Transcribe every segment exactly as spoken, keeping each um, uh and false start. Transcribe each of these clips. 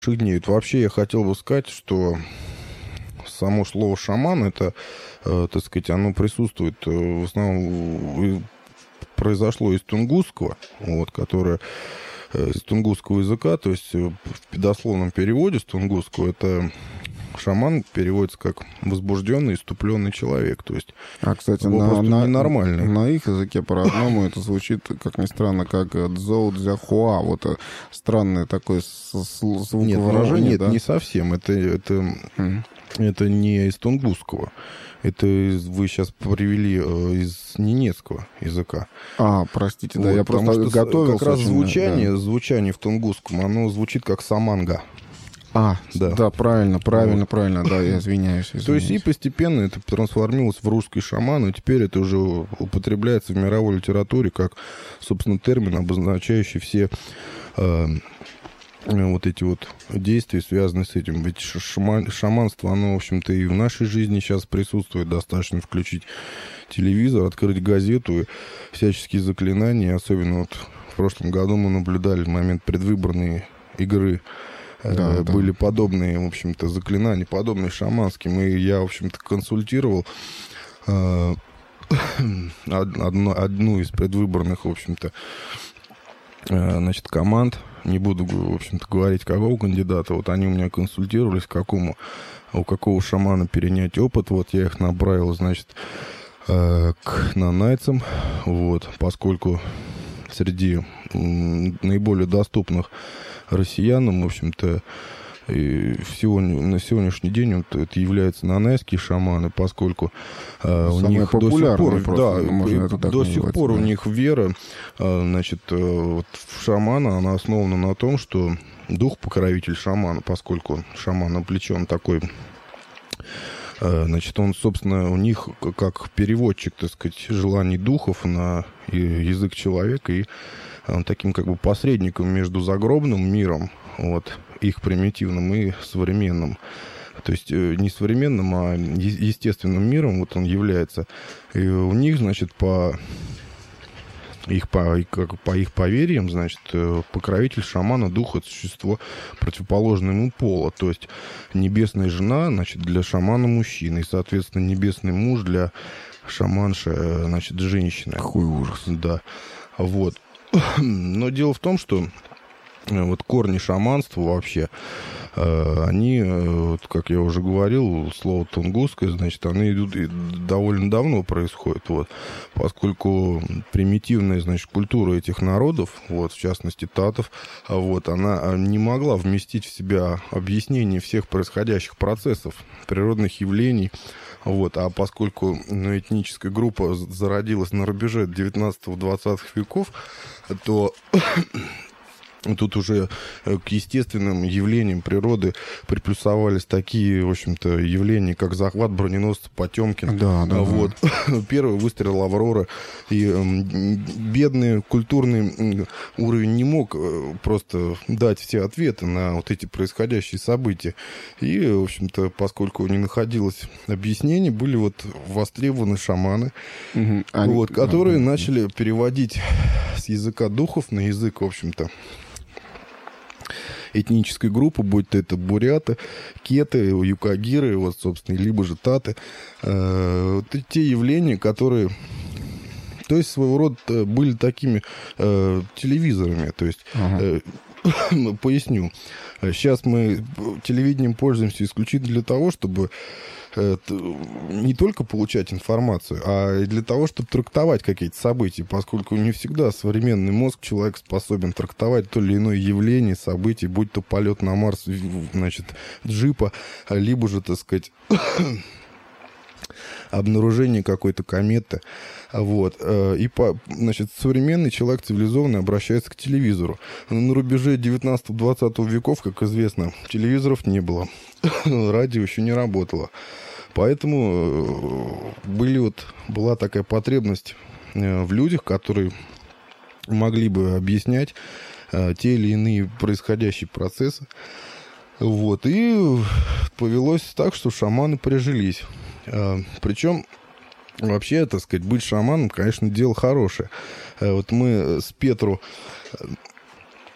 дней. Вот вообще я хотел бы сказать, что само слово «шаман», это, э, так сказать, оно присутствует э, в основном, э, произошло из тунгусского, вот, которое э, из тунгусского языка, то есть э, в дословном переводе с тунгусского это шаман переводится как возбужденный, иступленный человек, то есть а, кстати, на, на, ненормальный. На их языке по-родному это звучит, как ни странно, как «дзоу дзяхуа». Вот странное такое звуковыражение. Нет, да? не совсем. Это, это, mm. это не из тунгусского. Это из, вы сейчас привели э, из ненецкого языка. А, простите, да, вот, я просто готовился. Как раз очень, звучание, да. звучание в тунгусском, оно звучит как «саманга». А, да, да правильно, правильно, вот. правильно, да, я извиняюсь, извиняюсь. То есть и постепенно это трансформировалось в русский шаман, и теперь это уже употребляется в мировой литературе как, собственно, термин, обозначающий все э, вот эти вот действия, связанные с этим. Ведь шаман, шаманство, оно, в общем-то, и в нашей жизни сейчас присутствует. Достаточно включить телевизор, открыть газету, и всяческие заклинания. Особенно вот в прошлом году мы наблюдали в момент предвыборной игры. Да, были да. подобные, в общем-то, заклинания, подобные шаманским. И я, в общем-то, консультировал э, одну, одну из предвыборных, в общем-то, э, значит, команд. Не буду, в общем-то, говорить, какого кандидата. Вот они у меня консультировались, какому, у какого шамана перенять опыт. Вот я их направил, значит, э, к нанайцам. Вот, поскольку среди м, наиболее доступных россиянам, в общем-то, и сегодня, на сегодняшний день вот, это являются нанайские шаманы, поскольку э, у них до сих пор, просто, да, до сих назвать, пор да. у них вера, э, значит, э, вот в шамана, она основана на том, что дух-покровитель шамана, поскольку шаман облечен такой, э, значит, он, собственно, у них как переводчик, так сказать, желаний духов на язык человека, и он таким как бы посредником между загробным миром, вот, их примитивным, и современным. То есть не современным, а естественным миром вот он является. И у них, значит, по их, по, как, по их поверьям, значит, покровитель шамана, дух — это существо противоположное ему пола. То есть небесная жена, значит, для шамана мужчина, и, соответственно, небесный муж для шаманши, значит, женщины. Какой ужас. Да. Вот. Но дело в том, что вот корни шаманства вообще, э, они, э, вот, как я уже говорил, слово тунгусское, значит, они идут и довольно давно происходят, вот, поскольку примитивная, значит, культура этих народов, вот, в частности татов, вот, она не могла вместить в себя объяснение всех происходящих процессов, природных явлений. Вот, а поскольку ну, этническая группа зародилась на рубеже девятнадцатого-двадцатых веков, то тут уже к естественным явлениям природы приплюсовались такие, в общем-то, явления, как захват броненосца Потемкин. Да, да, вот. Да. Первый выстрел «Аврора». И э, бедный культурный уровень не мог просто дать все ответы на вот эти происходящие события. И, в общем-то, поскольку не находилось объяснений, были вот востребованы шаманы, угу. Они... вот, которые да, начали да. переводить с языка духов на язык, в общем-то, этнической группы, будь то это буряты, кеты, юкагиры, вот, собственно, либо же таты. Э, вот те явления, которые, то есть, своего рода были такими э, телевизорами. То есть, ага. э, поясню. Сейчас мы телевидением пользуемся исключительно для того, чтобы не только получать информацию, а и для того, чтобы трактовать какие-то события, поскольку не всегда современный мозг человек способен трактовать то или иное явление, событие, будь то полет на Марс, значит, джипа, либо же, так сказать, обнаружение какой-то кометы. Вот. И, по, значит, современный человек цивилизованный обращается к телевизору. На рубеже девятнадцатого-двадцатого веков, как известно, телевизоров не было. Радио еще не работало. Поэтому были вот, была такая потребность в людях, которые могли бы объяснять те или иные происходящие процессы. Вот. И повелось так, что шаманы прижились. Причем вообще, так сказать, быть шаманом, конечно, дело хорошее. Вот мы с Петру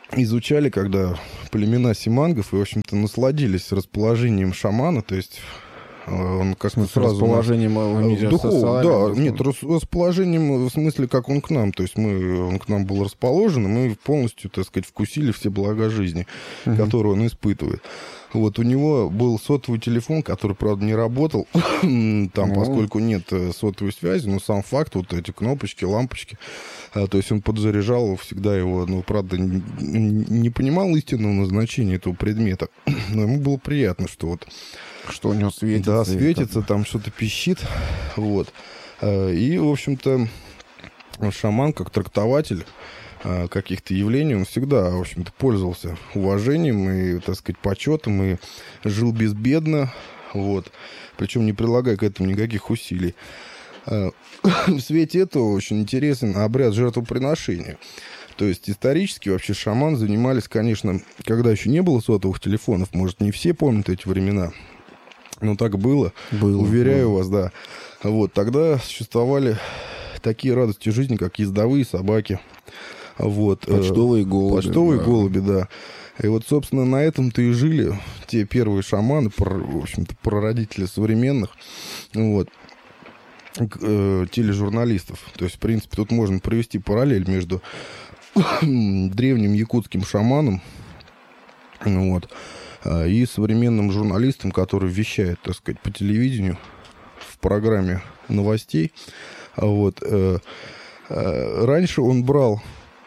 изучали, когда племена симангов, и, в общем-то, насладились расположением шамана, то есть он как-то сразу... Расположением в духов, да, нет, расположением в смысле, как он к нам, то есть мы, он к нам был расположен, и мы полностью, так сказать, вкусили все блага жизни, угу. которые он испытывает. Вот, у него был сотовый телефон, который, правда, не работал, там, ну. поскольку нет сотовой связи, но сам факт, вот эти кнопочки, лампочки, а, то есть он подзаряжал всегда его, ну, правда, не, не понимал истинного назначения этого предмета, но ему было приятно, что вот... Что у него светится. Да, светится, там что-то пищит, вот. И, в общем-то, шаман, как трактователь каких-то явлений, он всегда, в общем-то, пользовался уважением и, так сказать, почетом, и жил безбедно, вот, причем не прилагая к этому никаких усилий. В свете этого очень интересен обряд жертвоприношения. То есть исторически вообще шаман занимались, конечно, когда еще не было сотовых телефонов, может, не все помнят эти времена, но так было, было уверяю было. вас, да. Вот, тогда существовали такие радости жизни, как ездовые собаки, вот, почтовые голуби. Почтовые да. голуби, да. И вот, собственно, на этом-то и жили те первые шаманы, в общем-то, прародители современных, вот, тележурналистов. То есть, в принципе, тут можно провести параллель между древним якутским шаманом, вот, и современным журналистом, который вещает, так сказать, по телевидению в программе новостей. Вот. Раньше он брал,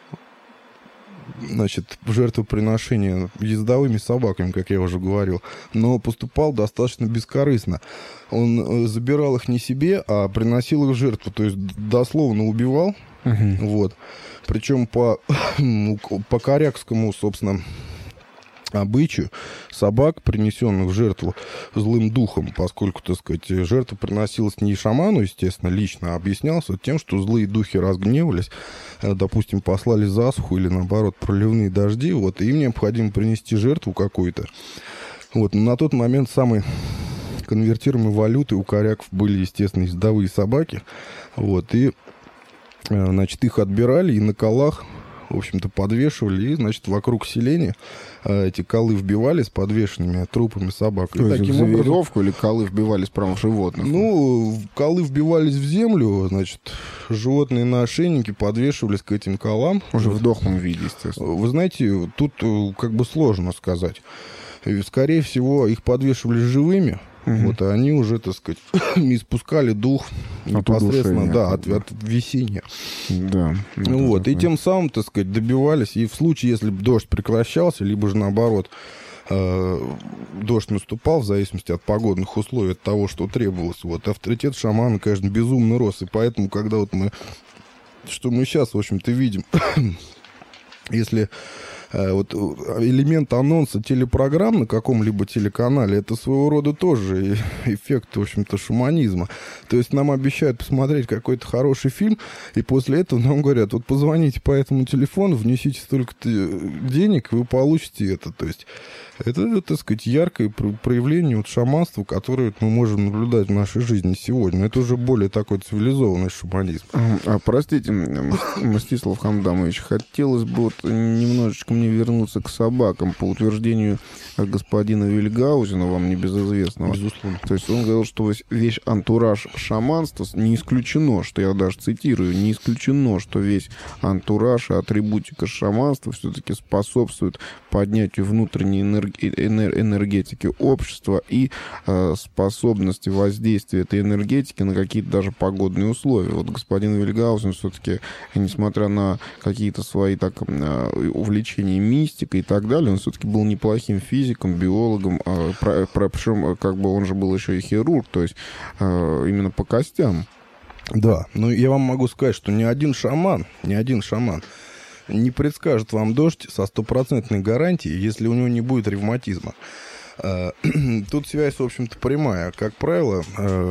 значит, жертвоприношения ездовыми собаками, как я уже говорил, но поступал достаточно бескорыстно. Он забирал их не себе, а приносил их в жертву, то есть дословно убивал. Uh-huh. Вот. Причем по, по корякскому, собственно, обычаю собак, принесенных в жертву злым духом, поскольку, так сказать, жертва приносилась не шаману, естественно, лично, а объяснялся тем, что злые духи разгневались, допустим, послали засуху или, наоборот, проливные дожди, вот, и им необходимо принести жертву какую-то. Вот, но на тот момент самой конвертируемой валютой у коряков были, естественно, ездовые собаки, вот, и, значит, их отбирали и на колах, в общем-то, подвешивали, и, значит, вокруг селения э, эти колы вбивались подвешенными трупами собак. То есть за веревку или колы вбивались прямо в животных? Ну, колы вбивались в землю, значит, животные на ошейнике подвешивались к этим колам. Уже в дохлом виде, естественно. Вы знаете, тут как бы сложно сказать. И, скорее всего, их подвешивали живыми. Угу. Вот, и они уже, так сказать, испускали дух от непосредственно, удушения, да, от, от весенния. Да. Ну, вот, и тем самым, так сказать, добивались, и в случае, если дождь прекращался, либо же наоборот, э, дождь наступал, в зависимости от погодных условий, от того, что требовалось, вот, авторитет шамана, конечно, безумно рос, и поэтому, когда вот мы, что мы сейчас, в общем-то, видим, если... Вот элемент анонса телепрограмм на каком-либо телеканале, это своего рода тоже эффект, в общем-то, шаманизма. То есть нам обещают посмотреть какой-то хороший фильм, и после этого нам говорят, вот позвоните по этому телефону, внесите столько-то денег, и вы получите это. То есть это, так сказать, яркое проявление вот шаманства, которое мы можем наблюдать в нашей жизни сегодня. Но это уже более такой цивилизованный шаманизм. А, простите, Мстислав Хамдамович, хотелось бы вот немножечко мне вернуться к собакам. По утверждению господина Вильгаузена, вам небезызвестного. Безусловно. То есть он говорил, что весь антураж шаманства, не исключено, что я даже цитирую, не исключено, что весь антураж и атрибутика шаманства все-таки способствует поднятию внутренней энергии, энергетики общества и э, способности воздействия этой энергетики на какие-то даже погодные условия. Вот господин Вильгаузен все-таки, несмотря на какие-то свои так, э, увлечения мистикой и так далее, он все-таки был неплохим физиком, биологом, э, про, про, причем как бы он же был еще и хирург, то есть э, именно по костям. Да, но я вам могу сказать, что ни один шаман, ни один шаман не предскажет вам дождь со стопроцентной гарантией, если у него не будет ревматизма. Тут связь, в общем-то, прямая. Как правило,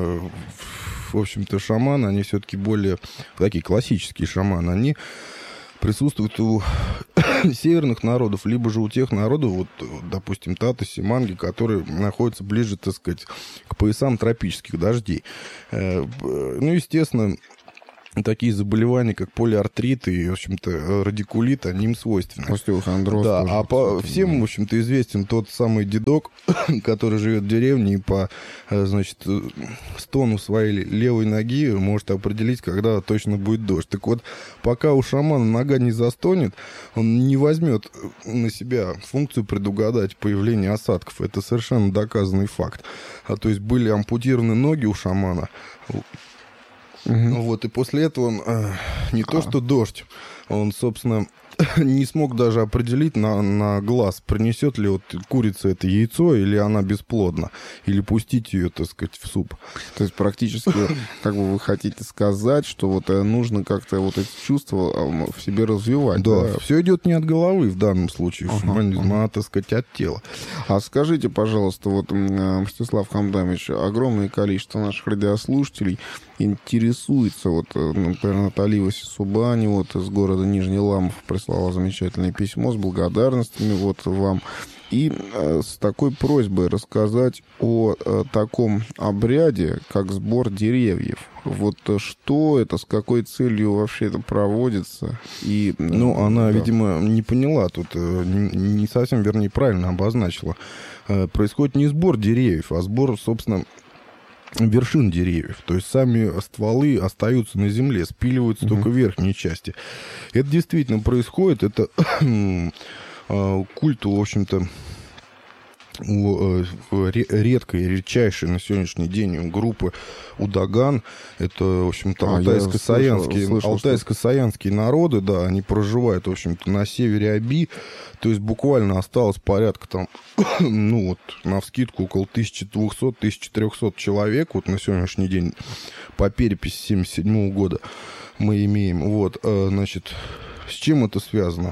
в общем-то, шаманы, они все-таки более такие классические шаманы, они присутствуют у северных народов, либо же у тех народов, вот, допустим, таты, симанги, которые находятся ближе, так сказать, к поясам тропических дождей. Ну, естественно, такие заболевания, как полиартрит и, в общем-то, радикулит, они им свойственны. Остеохондроз. Да, тоже, а по кстати, всем, да. в общем-то, известен тот самый дедок, который живет в деревне и по, значит, стону своей левой ноги может определить, когда точно будет дождь. Так вот, пока у шамана нога не застонет, он не возьмет на себя функцию предугадать появление осадков. Это совершенно доказанный факт. А, то есть были ампутированы ноги у шамана. Угу. Вот, и после этого он э, не а. то что дождь, он, собственно, не смог даже определить на, на глаз, принесет ли вот курица это яйцо, или она бесплодна, или пустить ее, так сказать, в суп. То есть практически, как бы вы хотите сказать, что вот нужно как-то вот эти чувства в себе развивать. Да, да? Все идет не от головы в данном случае, ага, шаманизм, ага. а, так сказать, от тела. А скажите, пожалуйста, вот, Мстислав Хамдамович, огромное количество наших радиослушателей интересуется, вот, например, Наталья Васисубани, вот, из города Нижний Ламов прислала замечательное письмо с благодарностями вот вам. И э, с такой просьбой рассказать о э, таком обряде, как сбор деревьев. Вот э, что это, с какой целью вообще это проводится? И, э, ну, она, да. видимо, не поняла тут, э, не совсем, вернее, правильно обозначила. Э, происходит не сбор деревьев, а сбор, собственно, вершин деревьев. То есть сами стволы остаются на земле, спиливаются uh-huh. только верхние части. Это действительно происходит. Это культу, в общем-то, редкой, редчайшей на сегодняшний день группы Удаган. Это, в общем-то, а, алтайско-саянские, слышал, алтайско-саянские народы, да, они проживают, в общем-то, на севере Оби. То есть буквально осталось порядка там, ну вот, навскидку около тысяча двести - тысяча триста человек вот на сегодняшний день по переписи семьдесят седьмого года мы имеем. Вот, значит, с чем это связано?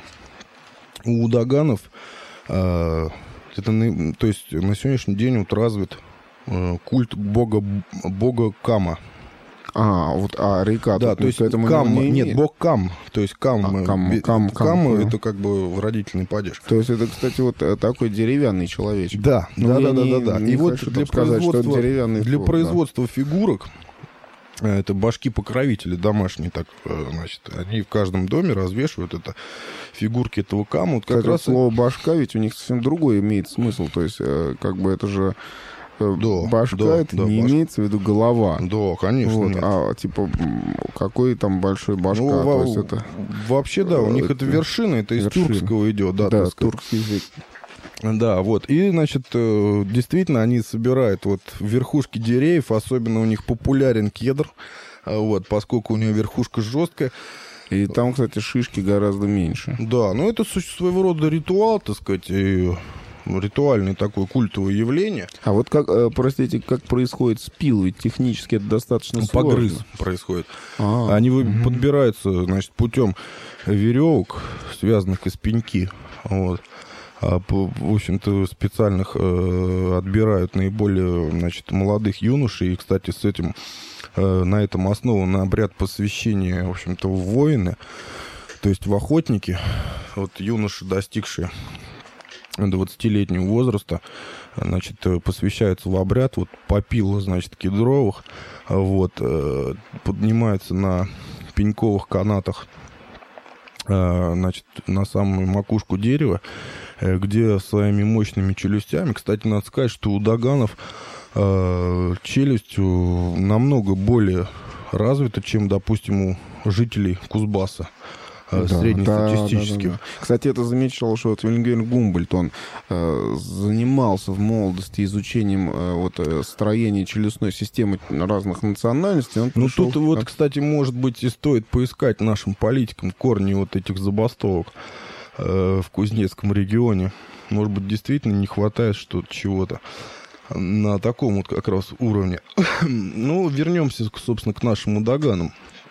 У удаганов это, то есть на сегодняшний день вот развит культ бога, бога Кама. А, вот, а река... Да, то есть Кам, не нет, бог Кам, то есть Кам, а, кам, кам, кам, кам это как бы родительный падеж. То есть это, кстати, вот такой деревянный человечек. Да, да, да, да, да, да. Не и вот для сказать, производства, для флот, производства да. фигурок, это башки-покровители домашние, так, значит, они в каждом доме развешивают это, фигурки этого Кама. Вот как это раз слово «башка» ведь у них совсем другой имеет смысл, то есть как бы это же... Да, башка, да, это да, не башка. Имеется в виду голова. Да, конечно. Вот, нет. а типа какой там большой башка? Ну, то во, есть это... Вообще, да, у них это вершина, это из вершина. Тюркского идет. Да, да туркский язык. Да, вот. И, значит, действительно, они собирают вот верхушки деревьев, особенно у них популярен кедр, вот, поскольку у него верхушка жесткая. И там, кстати, шишки гораздо меньше. Да, ну это своего рода ритуал, так сказать, и... ритуальное такое культовое явление. А вот как, простите, как происходит спил? Ведь технически это достаточно ну, сложно. Погрыз происходит. А, Они угу. подбираются, значит, путем веревок, связанных из пеньки. Вот. А, в общем-то, специальных э, отбирают наиболее, значит, молодых юношей. И, кстати, с этим, э, на этом основан обряд посвящения, в общем-то, в воины, то есть в охотники. Вот юноши, достигшие двадцатилетнего возраста, значит, посвящаются в обряд, вот попила, значит, кедровых, вот, поднимаются на пеньковых канатах, значит, на самую макушку дерева, где своими мощными челюстями, кстати, надо сказать, что у доганов челюсть намного более развита, чем, допустим, у жителей Кузбасса. Да, среднестатистических. Да, да, да. Кстати, это замечал, что вот Вильгельм Гумбольдт, он э, занимался в молодости изучением э, вот, э, строения челюстной системы разных национальностей. Он ну, пришел... тут вот, кстати, может быть, и стоит поискать нашим политикам корни вот этих забастовок э, в Кузнецком регионе. Может быть, действительно не хватает что-то, чего-то на таком вот как раз уровне. Ну, вернемся, собственно, к нашим удаганам.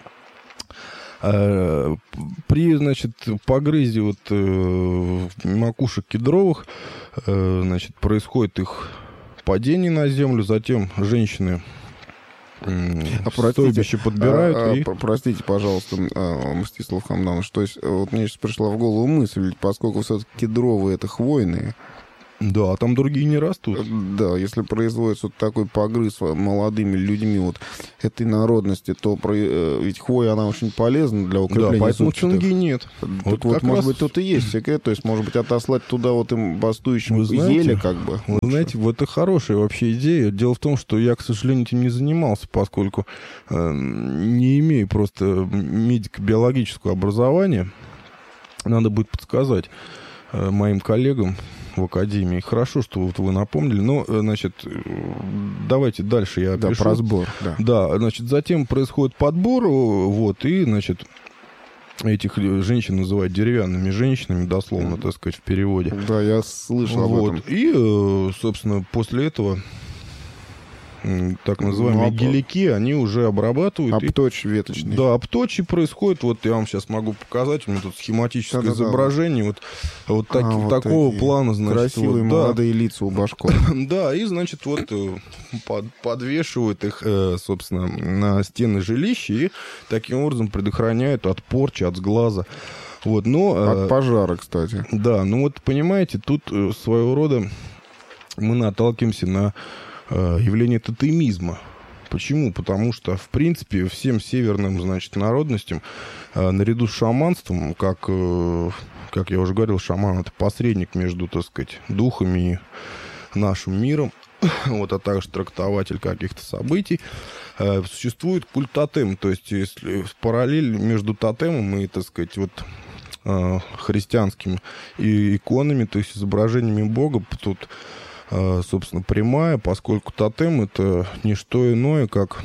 При, значит, погрызе вот, э, макушек кедровых, э, значит, происходит их падение на землю, затем женщины э, а стойбище подбирают. А, и... а, простите, пожалуйста, Мстислав Хамдамович, то есть вот мне сейчас пришла в голову мысль, поскольку все-таки кедровые — это хвойные, Да, а там другие не растут. Да, если производится вот такой погрыз молодыми людьми вот этой народности, то про... ведь хвоя, она очень полезна для укрепления. Да, поэтому зубчатых. цинги нет. Так Вот, вот, как может раз... быть, тут и есть секрет, то есть, может быть, отослать туда вот им бастующим ели, как бы. Вы знаете, вот это хорошая вообще идея. Дело в том, что я, к сожалению, этим не занимался, поскольку э, не имею просто медико-биологического образования. Надо будет подсказать э, моим коллегам в академии. Хорошо, что вот вы напомнили. Но, значит, давайте дальше я Да, опишу. про сбор, да. Да, значит, затем происходит подбор, вот, и, значит, этих женщин называют деревянными женщинами, дословно, так сказать, в переводе. Да, я слышал вот. об этом. И, собственно, после этого так называемые ну, гелики, они уже обрабатывают. Обточь веточный. Да, обточи происходит. Вот я вам сейчас могу показать. У меня тут схематическое Да-да-да. изображение. Вот, вот, так, а, вот такого такие плана, значит. Красивые вот, молодые да. лица у башков. Да, и, значит, вот под, подвешивают их, собственно, на стены жилища и таким образом предохраняют от порчи, от сглаза. Вот, но, от пожара, кстати. Да, ну вот, понимаете, тут своего рода мы наталкиваемся на явление тотемизма. Почему? Потому что, в принципе, всем северным, значит, народностям, наряду с шаманством, как, как я уже говорил, шаман — это посредник между, так сказать, духами и нашим миром, вот, а также трактователь каких-то событий, существует культ тотем. То есть, если в параллель между тотемом и, так сказать, вот, христианскими иконами, то есть изображениями Бога, тут, собственно, прямая, поскольку тотем — это не что иное, как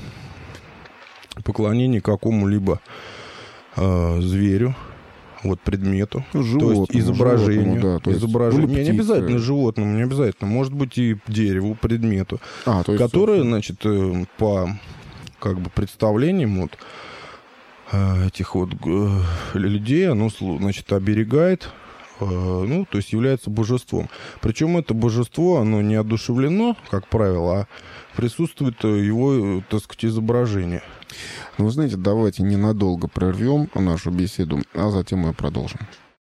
поклонение какому-либо э, зверю, вот, предмету, животному, то есть изображению, да, то есть изображению. Не, не птицы. обязательно животному, не обязательно, может быть и дереву, предмету, а, то есть, которое, значит, по как бы представлениям вот этих вот людей, оно, значит, оберегает, ну, то есть является божеством. Причем это божество, оно не одушевлено, как правило, а присутствует его, так сказать, изображение. Ну, вы знаете, давайте ненадолго прервем нашу беседу, а затем мы продолжим.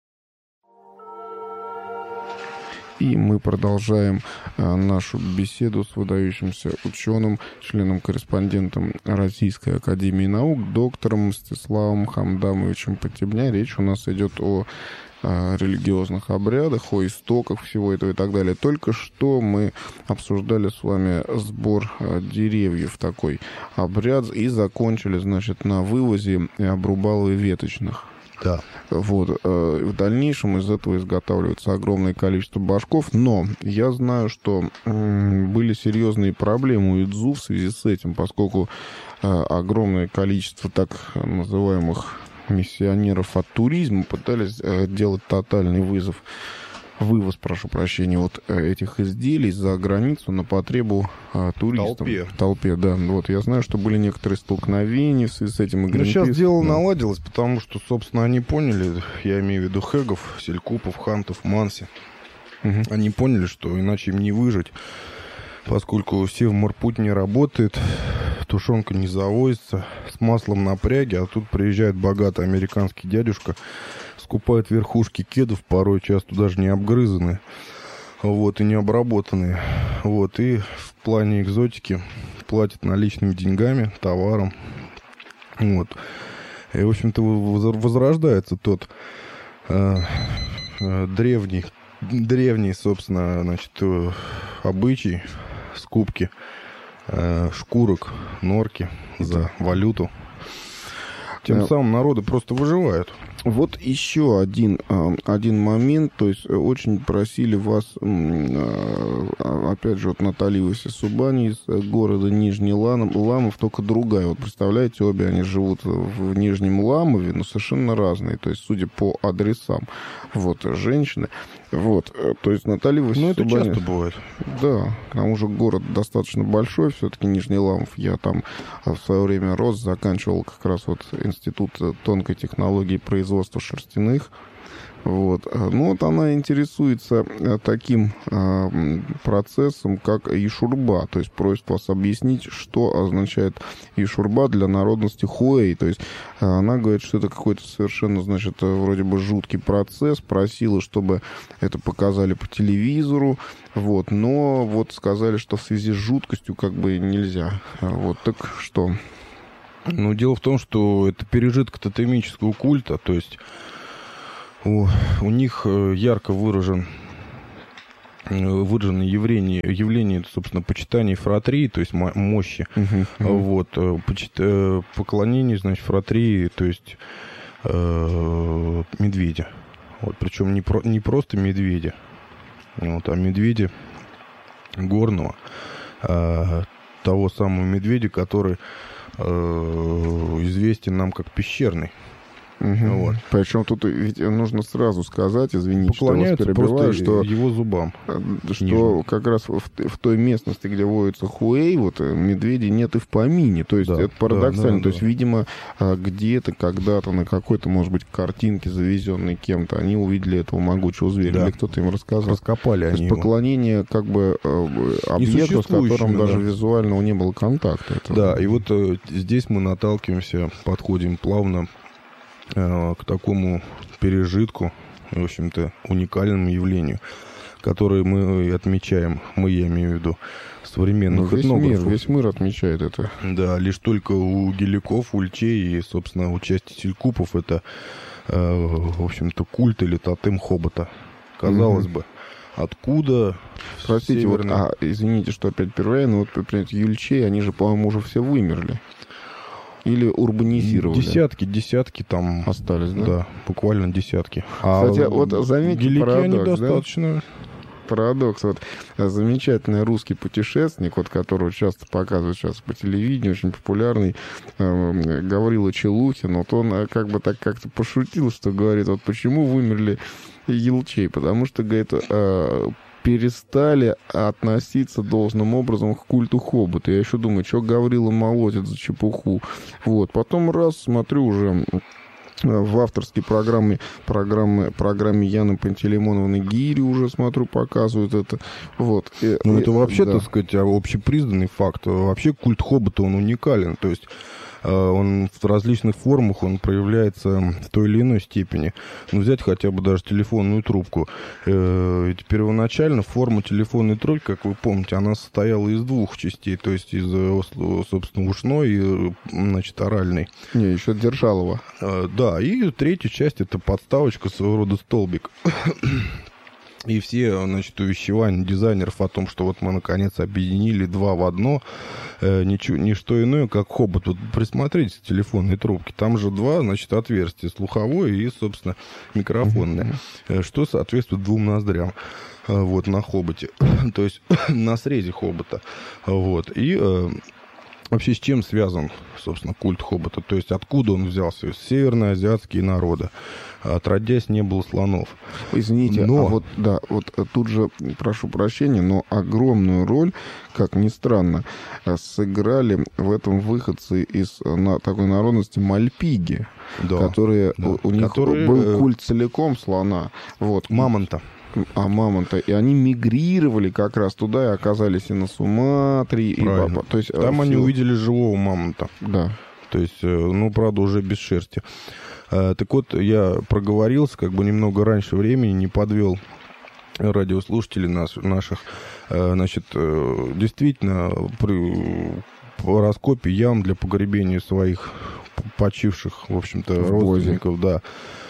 И мы продолжаем нашу беседу с выдающимся ученым, членом-корреспондентом Российской академии наук, доктором Мстиславом Хамдамовичем Подтебня. Речь у нас идет о религиозных обрядах, о истоках всего этого и так далее. Только что мы обсуждали с вами сбор деревьев, такой обряд, и закончили, значит, на вывозе обрубаловых веточных. Да. Вот. В дальнейшем из этого изготавливается огромное количество башков, но я знаю, что были серьезные проблемы у ИДЗУ в связи с этим, поскольку огромное количество так называемых миссионеров от туризма пытались делать тотальный вызов, вывоз, прошу прощения, вот этих изделий за границу на потребу а, туристам. Толпе. В толпе, да. Вот я знаю, что были некоторые столкновения в связи с этим. Ну, сейчас дело да. наладилось, потому что, собственно, они поняли, я имею в виду хэгов, селькупов, хантов, манси, угу. Они поняли, что иначе им не выжить, поскольку Севморпуть не работает, тушенка не завозится, с маслом напряги, а тут приезжает богатый американский дядюшка, скупает верхушки кедов, порой часто даже не обгрызанные, вот, и не обработанные, вот, и в плане экзотики платит наличными деньгами, товаром, вот, и, в общем-то, возрождается тот э, э, древний, древний, собственно, значит, обычай скупки э, шкурок, норки за валюту. Тем самым народы просто выживают. Вот еще один, один момент, то есть очень просили вас, опять же, вот Наталья Васисубани из города Нижний Ламов, только другая. Вот представляете, обе они живут в Нижнем Ламове, но совершенно разные, то есть судя по адресам, вот, женщины. Вот, то есть Наталья Васисубани... Ну, это часто бывает. Да, к тому же город достаточно большой, все-таки Нижний Ламов. Я там в свое время рос, заканчивал как раз вот институт тонкой технологии производства шерстяных Вот. Ну, вот она интересуется таким а, процессом, как ишурба. То есть просит вас объяснить, что означает ишурба для народности хуэй. То есть она говорит, что это какой-то совершенно, значит, вроде бы жуткий процесс. Просила, чтобы это показали по телевизору. Вот. Но вот сказали, что в связи с жуткостью как бы нельзя. Вот. Так что? Ну, дело в том, что это пережиток тотемического культа. То есть У, у них ярко выражен, выражено явление, явление, собственно, почитания фратрии, то есть мощи, uh-huh, uh-huh. Вот, почит, поклонение, значит, фратрии, то есть э, медведя. Вот, причем не, про, не просто медведя, вот, а медведя горного, э, того самого медведя, который э, известен нам как пещерный. Угу. Вот. Причем тут ведь нужно сразу сказать, извините, что вас перебиваю, что его зубам. Что нижним. Как раз в, в той местности, где водится хуэй, вот медведей нет и в помине. То есть да, это парадоксально. Да, да, то есть, да. Видимо, где-то, когда-то на какой-то, может быть, картинке, завезенной кем-то, они увидели этого могучего зверя. Да. Или кто-то им рассказал. Раскопали то они есть поклонение как бы объекту, с которым да. даже визуального не было контакта. Это... Да, и вот здесь мы наталкиваемся, подходим плавно к такому пережитку, в общем-то, уникальному явлению, которое мы отмечаем, мы, я имею в виду, современных весь этнографов. Мир, весь мир отмечает это. Да, лишь только у геликов, ульчей и, собственно, у части селькупов это, в общем-то, культ или тотем хобота. Казалось угу. бы, откуда... Простите, северный... вот, а, извините, что опять первое, но вот, например, юльчей, они же, по-моему, уже все вымерли. Или урбанизировали? Десятки, десятки там... Остались, да? Да, буквально десятки. Кстати, а вот заметьте парадокс, недостаточно. Да? Парадокс. Вот замечательный русский путешественник, вот, которого часто показывают сейчас по телевидению, очень популярный, э, Гаврила Челухин, вот он как бы так как-то пошутил, что говорит, вот почему вымерли елчей? Потому что, говорит... Э, перестали относиться должным образом к культу хобота. Я еще думаю, что Гаврила молотит за чепуху. Вот. Потом раз, смотрю уже в авторской программе, программе, программе Яны Пантелеймоновны Гири уже, смотрю, показывают это. Вот. И, ну, это вообще, да. так сказать, общепризнанный факт. Вообще культ хобота, он уникален. То есть он в различных формах, он проявляется в той или иной степени. Ну, взять хотя бы даже телефонную трубку. Ведь первоначально форма телефонной трубки, как вы помните, она состояла из двух частей. То есть из, собственно, ушной и, значит, оральной. Не, еще держалова. Да, и третья часть — это подставочка, своего рода столбик. И все, значит, увещевания дизайнеров о том, что вот мы, наконец, объединили два в одно, э, ничего, ничто иное, как хобот. Вот присмотритесь к телефонной трубке. Там же два, значит, отверстия. Слуховое и, собственно, микрофонное. Mm-hmm. Что соответствует двум ноздрям. Вот, на хоботе. То есть на срезе хобота. Вот. И... Э, Вообще, с чем связан, собственно, культ хобота? То есть, откуда он взялся? Северноазиатские народы. Отродясь, не было слонов. Извините, но... а вот, да, вот тут же, прошу прощения, но огромную роль, как ни странно, сыграли в этом выходцы из на, такой народности мальпиги, да, которые, да. У, у них которые... был культ целиком слона. Вот. Мамонта. А мамонта. И они мигрировали как раз туда и оказались и на Суматре. И то есть, там все... они увидели живого мамонта. Да. То есть, ну, правда, уже без шерсти. Так вот, я проговорился как бы немного раньше времени, не подвел радиослушателей нас, наших. Значит, действительно, при раскопе ям для погребения своих почивших, в общем-то, в родственников, да,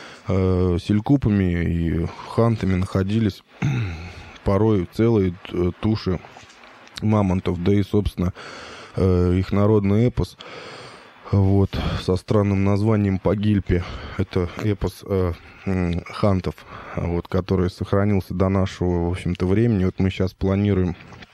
селькупами и хантами находились порой целые туши мамонтов, да и, собственно, их народный эпос, вот, со странным названием «Пагильпи». Это эпос э, хантов, вот, который сохранился до нашего, в общем-то, времени. Вот мы сейчас планируем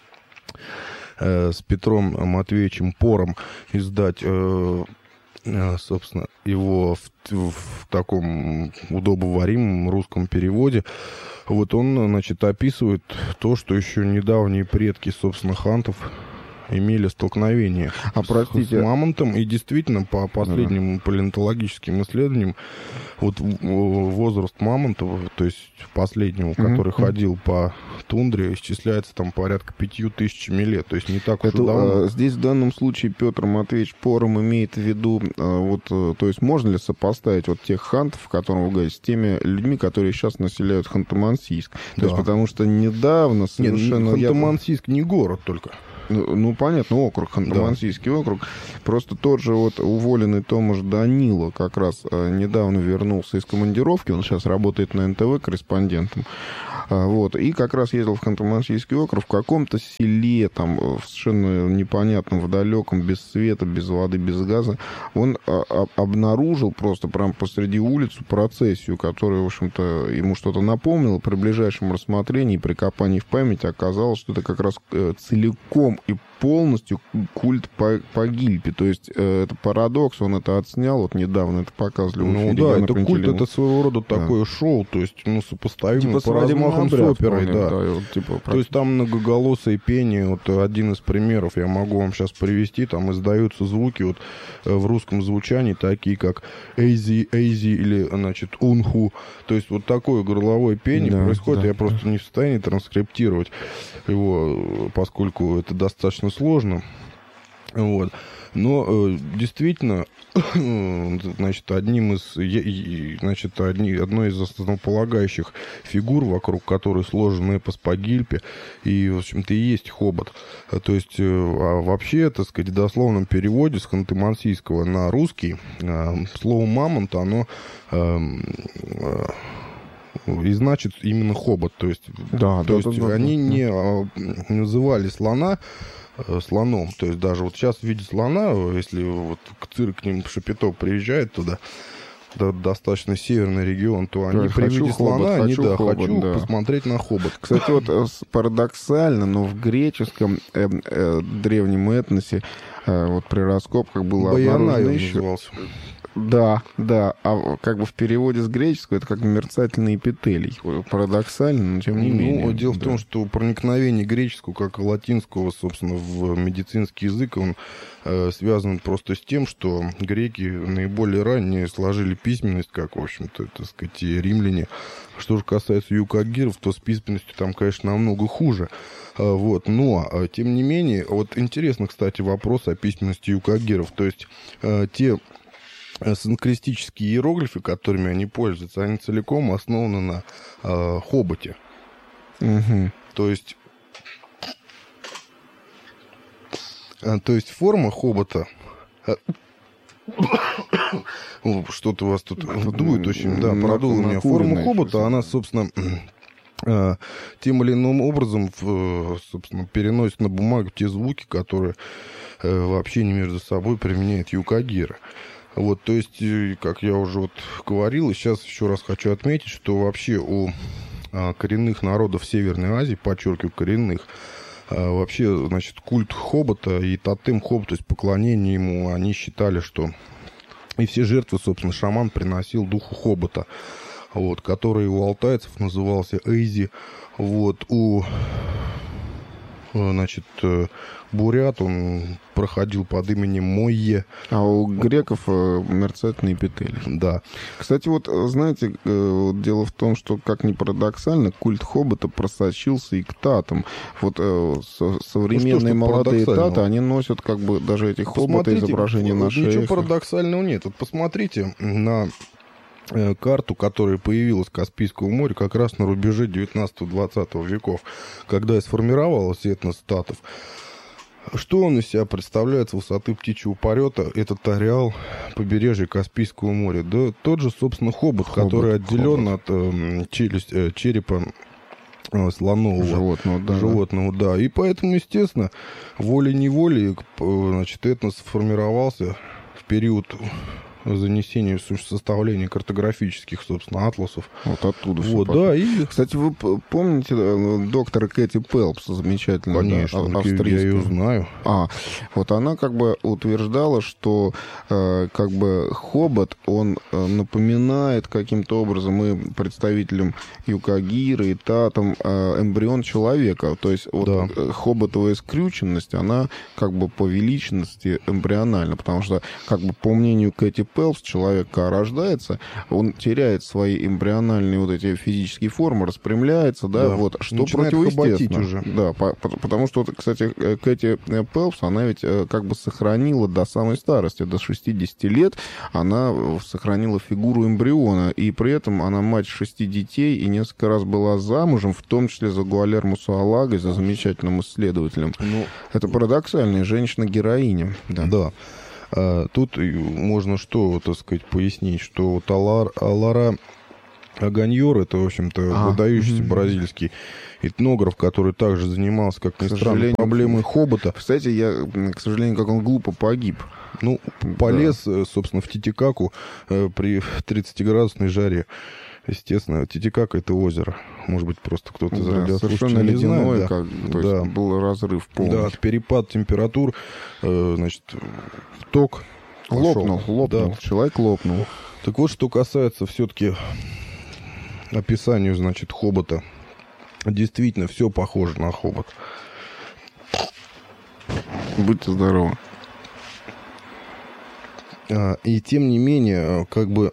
э, с Петром Матвеевичем Пором издать... Э, собственно, его в, в таком удобоваримом русском переводе. Вот он, значит, описывает то, что еще недавние предки, собственно, хантов имели столкновение а, с, простите. с мамонтом. И действительно, по последним да. палеонтологическим исследованиям, вот возраст мамонта, то есть последнего, mm-hmm. который ходил по тундре, исчисляется там порядка пятью тысячами лет. То есть не так уж Это, и давно. А, здесь в данном случае Петр Матвеевич Пором имеет в виду, а, вот, то есть можно ли сопоставить вот тех хантов, о которых вы говорите, с теми людьми, которые сейчас населяют Ханты-Мансийск? То да. есть потому что недавно совершенно... Нет, Ханты-Мансийск не город только. Ну, ну, понятно, округ, Ханты-Мансийский да. округ. Просто тот же вот уволенный Томаш Данило как раз а, недавно вернулся из командировки. Он сейчас работает на эн тэ вэ корреспондентом. А, вот, и как раз ездил в Ханты-Мансийский округ в каком-то селе, там, совершенно непонятном, в далеком, без света, без воды, без газа. Он а, а, обнаружил просто прямо посреди улицы процессию, которая, в общем-то, ему что-то напомнила. При ближайшем рассмотрении, при копании в памяти оказалось, что это как раз целиком и полностью культ по, по Гильпе. То есть э, это парадокс, он это отснял, вот недавно это показывали. Ну да, это культ, это своего рода да. такое шоу, то есть, ну, сопоставимо типа по размахам с оперой, да. да вот, типа, то есть там многоголосое пение, вот один из примеров я могу вам сейчас привести, там издаются звуки вот в русском звучании, такие как эйзи, эйзи или, значит, унху, то есть вот такое горловое пение да, происходит, да, я да. просто не в состоянии транскриптировать его, поскольку это достаточно сложно. Вот. Но э, действительно, значит, одним из, значит, одни, одной из основополагающих фигур, вокруг которой сложен эпос по Гильпе, и, в общем-то, и есть хобот. То есть, э, а вообще, так сказать, в дословном переводе с ханты-мансийского на русский э, слово «мамонт», оно... Э, э, и значит именно хобот. То есть, да, то да, есть да, они да. не а, называли слона а, слоном. То есть даже вот сейчас в виде слона, если вот цирк к ним Шапито приезжает туда, да, достаточно северный регион, то они да, при виде слона, хобот, они, хочу да, хобот, хочу да. посмотреть на хобот. Кстати, вот парадоксально, но в греческом э, э, древнем этносе э, вот при раскопках было обнаружено еще... назывался. Да, да, а как бы в переводе с греческого это как мерцательный эпителий. Парадоксально, но тем не ну, менее. Дело да. в том, что проникновение греческого, как и латинского, собственно, в медицинский язык, он э, связан просто с тем, что греки наиболее ранее сложили письменность, как, в общем-то, так сказать, и римляне. Что же касается юкагиров, то с письменностью там, конечно, намного хуже. Вот. Но, тем не менее, вот интересно, кстати, вопрос о письменности юкагиров. То есть э, те... санскристические иероглифы, которыми они пользуются, они целиком основаны на э, хоботе. Угу. То есть, э, то есть форма хобота... Э, что-то у вас тут дует очень, да, продуло меня. Форма хобота, она, собственно, э, тем или иным образом, в, собственно, переносит на бумагу те звуки, которые э, в общении между собой применяют юкагиры. Вот, то есть, как я уже вот говорил, и сейчас еще раз хочу отметить, что вообще у а, коренных народов Северной Азии, подчеркиваю, коренных, а, вообще, значит, культ хобота и тотем хобота, то есть поклонение ему, они считали, что и все жертвы, собственно, шаман приносил духу хобота, вот, который у алтайцев назывался Эйзи, вот, у... Значит, бурят, он проходил под именем Мойе. А у греков мерцательный эпителий. Да. Кстати, вот, знаете, дело в том, что, как ни парадоксально, культ хобота просочился и к татам. Вот современные ну, молодые таты, они носят как бы даже эти хоботы, изображения на шее. Ничего парадоксального нет. Вот посмотрите на... карту, которая появилась в Каспийском море как раз на рубеже девятнадцатого-двадцатого веков, когда и сформировалась этнос татов. Что он из себя представляет с высоты птичьего полета, этот ареал побережья Каспийского моря? Да тот же, собственно, хобот, хобот который отделен хобот. от э, челюсть, э, черепа э, слонового животного, да, животного, да. И поэтому, естественно, волей-неволей, значит, этнос сформировался в период занесению, составления картографических, собственно, атласов. Вот оттуда вот, все. Да, и... Кстати, вы помните доктора Кэти Пелпс, замечательная, конечно, да, австрийская? Я ее знаю. А, вот она как бы утверждала, что э, как бы хобот, он э, напоминает каким-то образом и представителям юкагиры, и татам э, эмбрион человека. То есть вот да. хоботовая скрюченность, она как бы по величности эмбриональна, потому что, как бы по мнению Кэти Пелпс, человек, когда рождается, он теряет свои эмбриональные вот эти физические формы, распрямляется, да, да. вот, что противоестественно. Уже. Да, по, по, потому что, кстати, Кэти Пелпс, она ведь как бы сохранила до самой старости, до шестидесяти лет, она сохранила фигуру эмбриона, и при этом она мать шести детей и несколько раз была замужем, в том числе за Гуильермо Суалагой, за замечательным исследователем. Ну, это парадоксальная женщина-героиня. Да. да. А, тут можно что, так сказать, пояснить, что вот Алар, Алара Аганьор, это, в общем-то, а, выдающийся угу. бразильский этнограф, который также занимался, как ни странно, проблемой хобота. Кстати, я, к сожалению, как он глупо погиб. Ну, полез, да. собственно, в Титикаку э, при тридцатиградусной жаре. Естественно, Титикака — это озеро. Может быть, просто кто-то из да, радиослушателей не знает. Да. Как, то да. есть был разрыв полный. Да, перепад температур, э, значит, ток лопнул, пошел. лопнул, да. человек лопнул. Так вот, что касается все-таки описанию, значит, хобота. Действительно, все похоже на хобот. Будьте здоровы. А, и тем не менее, как бы...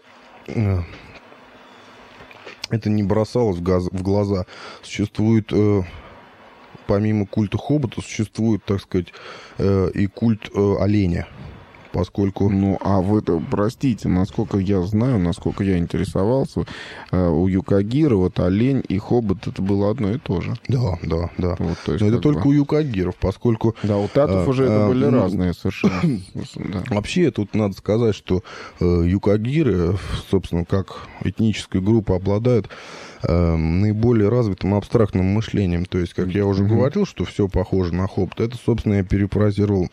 это не бросалось в, газ, в глаза. Существует, э, помимо культа хобота, существует, так сказать, э, и культ э, оленя. Поскольку... Ну, а вы, простите, насколько я знаю, насколько я интересовался, э, у юкагира вот олень и хобот это было одно и то же. Да, да, да. Вот, то есть, но это только бы... у юкагиров, поскольку... Да, у татов а, уже это а, были а, разные совершенно. Да. Вообще, тут надо сказать, что э, юкагиры, собственно, как этническая группа, обладают э, наиболее развитым абстрактным мышлением. То есть, как я уже mm-hmm. говорил, что все похоже на хобот. Это, собственно, я перефразировал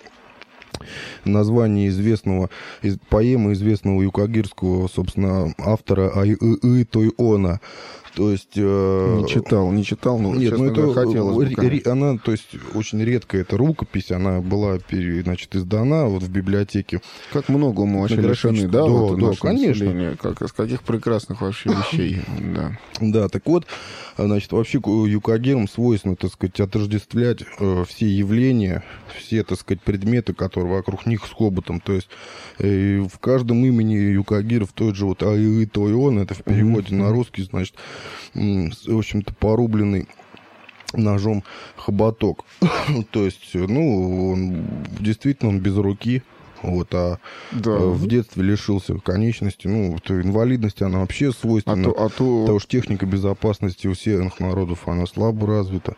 название известного, из, поэмы известного юкагирского, собственно, автора Айы Тойона. То есть... Э, не читал, не читал, но, нет, честно ну, это говоря, хотелось бы, ре, она, то есть, очень редкая эта рукопись, она была, значит, издана вот в библиотеке. Как много мы вообще лишены, да? Да, вот, да, конечно. Как, из каких прекрасных вообще вещей, да. Да, так вот, значит, вообще юкагирам свойственно, так сказать, отождествлять э, все явления, все, так сказать, предметы, которые вокруг них с хоботом. То есть э, в каждом имени юкагиров тот же вот Айы Тойон, это в переводе mm-hmm. на русский, значит, в общем-то, порубленный ножом хоботок. То есть, ну, он, действительно, он без руки. Вот, а да. в детстве лишился конечности. Ну, инвалидность, она вообще свойственна. А то, а то... Потому что техника безопасности у северных народов, она слабо развита.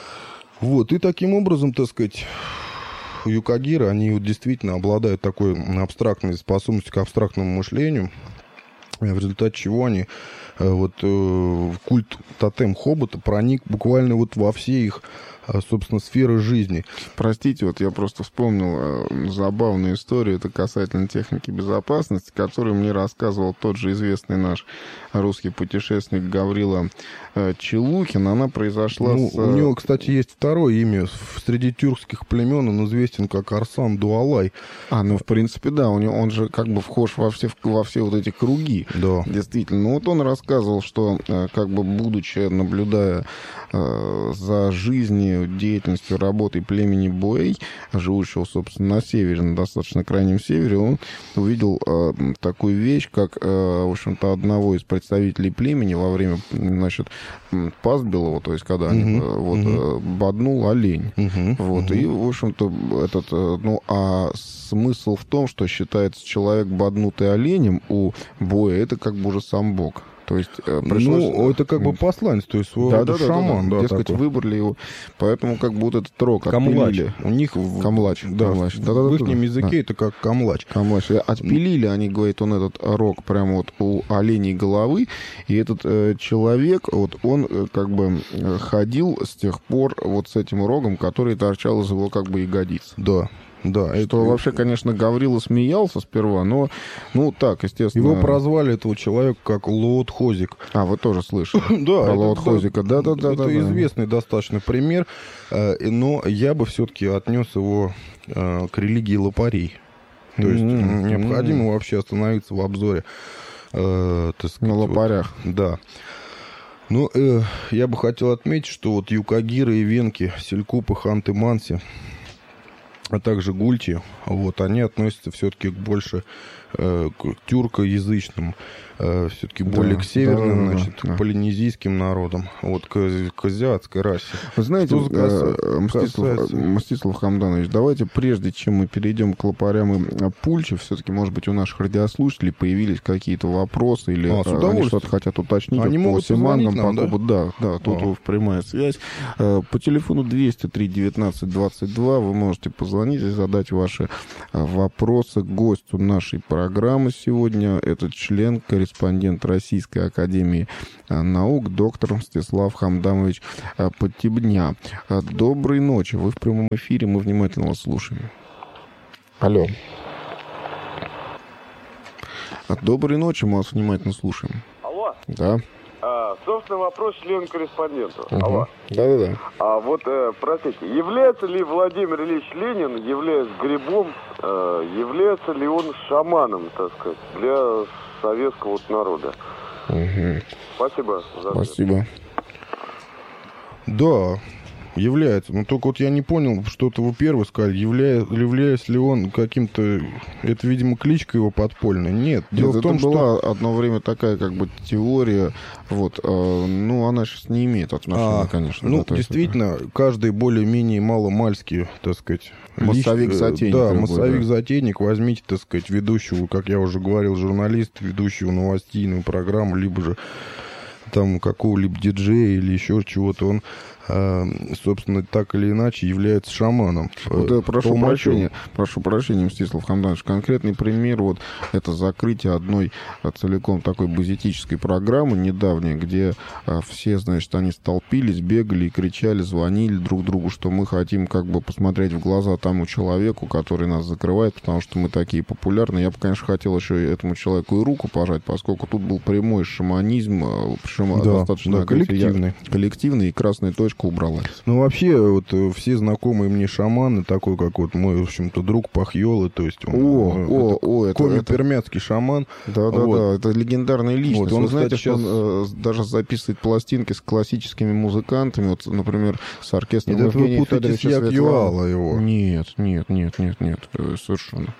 Вот, и таким образом, так сказать, юкагиры, они вот действительно обладают такой абстрактной способностью к абстрактному мышлению, в результате чего они вот э, культ тотем хобота проник буквально вот во все их, собственно, сферы жизни. Простите, вот я просто вспомнил э, забавную историю, это касательно техники безопасности, которую мне рассказывал тот же известный наш русский путешественник Гаврила э, Челухин. Она произошла ну, с... У него, кстати, есть второе имя. Среди тюркских племен он известен как Арсан Дуалай. А, ну, в принципе, да, у него, он же как бы вхож во все, во все вот эти круги. Да. Действительно. Ну, вот он рассказывал, что, э, как бы, будучи, наблюдая э, за жизнью, деятельностью, работой племени Буэй, живущего, собственно, на севере, на достаточно крайнем севере, он увидел э, такую вещь, как, э, в общем-то, одного из представителей племени во время, значит, пастбилова, то есть, когда uh-huh, они, вот, uh-huh. боднул олень. Uh-huh, вот, uh-huh. И, в общем-то, этот, ну, а смысл в том, что считается человек, боднутый оленем у Буэя, это как бы уже сам Бог. То есть, пришлось... Ну, это как бы посланец, то есть своего да, да, шаман. Да, да, да, дескать, такой. Выбрали его. Поэтому как бы вот этот рог камлач. Отпилили. У них... Камлач. Да, камлач. В, да, да, в да, их да, языке да. это как камлач. Камлач. Отпилили, они, говорят, он этот рог прямо вот у оленей головы. И этот э, человек, вот он э, как бы ходил с тех пор вот с этим рогом, который торчал из его как бы ягодиц. Да. Да, что это... вообще, конечно, Гаврила смеялся сперва, но, ну, так, естественно... Его прозвали, этого человека, как Лоотхозик. А, вы тоже слышали? Да, про Лоотхозика. Да, да, да, это да, известный да. достаточно пример, но я бы все-таки отнес его к религии лопарей. То есть mm-hmm. необходимо mm-hmm. вообще остановиться в обзоре. Э, так сказать, на лопарях. Вот, да. Ну, э, я бы хотел отметить, что вот юкагиры и венки, селькупы, ханты-манси, а также гульчи, вот, они относятся все-таки больше э, к тюркоязычным, э, все-таки да, более к северным, да, значит, да, да. полинезийским народам, вот, к, к азиатской расе. Вы знаете, э, Мстислав, Мстислав Хамданович, давайте, прежде чем мы перейдем к лопарям и пульче, все-таки, может быть, у наших радиослушателей появились какие-то вопросы, или а, они что-то хотят уточнить они по семангам, по кубу. Да, да, да, тут а. прямая связь. По телефону двести три девятнадцать двадцать два вы можете позвонить и задать ваши вопросы гостю нашей программы сегодня. Это член, корреспондент Российской академии наук, доктор Мстислав Хамданович Подтебня. Доброй ночи. Вы в прямом эфире, мы внимательно вас слушаем. Алло. Доброй ночи, мы вас внимательно слушаем. Алло. Да. А, собственно, вопрос члену-корреспонденту. Угу. Алло. Да-да-да. А вот, э, простите, является ли Владимир Ильич Ленин, являясь грибом, э, является ли он шаманом, так сказать, для советского вот народа? Угу. Спасибо за ответ. Спасибо. Да, является. Но только вот я не понял, что-то вы первый сказали, являя, является ли он каким-то... Это, видимо, кличка его подпольная. Нет. Дело Нет, в том, это что... была одно время такая как бы теория, вот, э, ну, она сейчас не имеет отношения, а, конечно. Ну, да, действительно, это... каждый более-менее маломальский, так сказать... Массовик-затейник. Да, любой, массовик-затейник. Да. Возьмите, так сказать, ведущего, как я уже говорил, журналиста, ведущего новостейную программу, либо же там какого-либо диджея или еще чего-то, он, э, собственно, так или иначе является шаманом. Вот, э, прошу прощения, прошу прощения, Мстислав Хамданович, конкретный пример, вот, это закрытие одной а, целиком такой базитической программы недавней, где а, все, значит, они столпились, бегали и кричали, звонили друг другу, что мы хотим как бы посмотреть в глаза тому человеку, который нас закрывает, потому что мы такие популярные. Я бы, конечно, хотел еще и этому человеку и руку пожать, поскольку тут был прямой шаманизм, причем да, достаточно да, коллективный. коллективный, и красная точка убралась. Ну, вообще, вот все знакомые мне шаманы, такой, как вот мой, в общем-то, друг Пахьолы, то есть он... О, о, о, это... Коми-пермяцкий шаман. Да-да-да, вот. Это легендарная личность. Вот, он, Вы знаете, кстати, что он сейчас... э, даже записывает пластинки с классическими музыкантами, вот, например, с оркестром Евгения Федоровича. Вы путаете с Як Юала его. Нет, нет, нет, нет, нет, совершенно.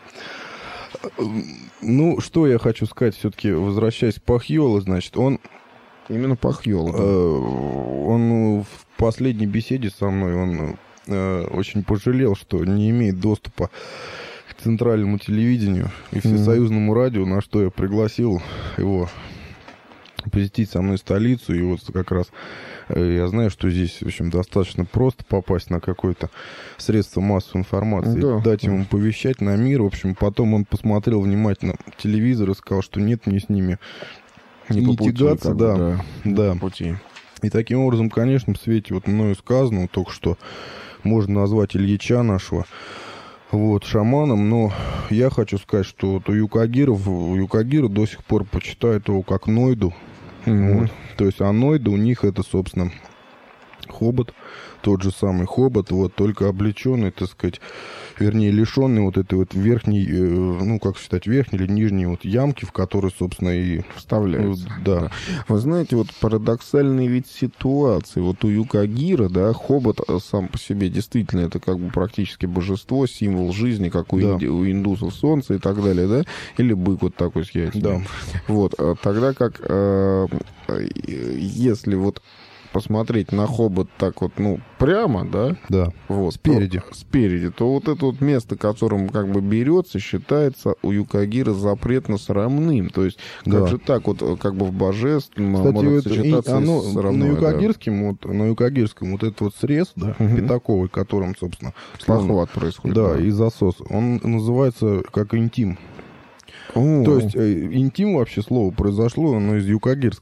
Ну, что я хочу сказать, все-таки, возвращаясь к Пахьоле, значит, он... Именно Пахьола. Да. Он в последней беседе со мной, он э, очень пожалел, что не имеет доступа к центральному телевидению и всесоюзному mm-hmm. радио, на что я пригласил его посетить со мной столицу. И вот как раз э, я знаю, что здесь, в общем, достаточно просто попасть на какое-то средство массовой информации, да. дать ему повещать на мир. В общем, потом он посмотрел внимательно телевизор и сказал, что нет мне с ними... Не, не по пути, тягаться, да, бы, да. По пути. И таким образом, конечно, в свете вот мною сказанного, только что можно назвать Ильича нашего вот, шаманом, но я хочу сказать, что вот у юкагиров, юкагиры до сих пор почитают его как Нойду. Mm-hmm. Вот. То есть, а Нойда у них это, собственно, хобот, тот же самый хобот, вот, только облеченный, так сказать, вернее, лишенный вот этой вот верхней, э, ну, как считать, верхней или нижней вот ямки, в которой, собственно, и вставляется. Э, да. Вы знаете, вот парадоксальный вид ситуации. Вот у юкагира, да, хобот сам по себе действительно это как бы практически божество, символ жизни, как у, да. инди, у индусов солнце и так далее, да, или бык вот такой с яйцами. Да. Вот, тогда как, э, если вот посмотреть на хобот так вот, ну, прямо, да? Да, вот, спереди. То, спереди, то вот это вот место, которым как бы берется, считается у юкагира запретно-срамным. То есть, как да. же так вот, как бы в божественном Кстати, может это, сочетаться оно, с срамной, на юкагирском, да. вот, на юкагирском вот этот вот срез, да, угу. пятаковый, которым, собственно... Похват происходит. Да, да, и засос. Он называется как интим. О. То есть, интим вообще слово произошло, оно из юкагирского.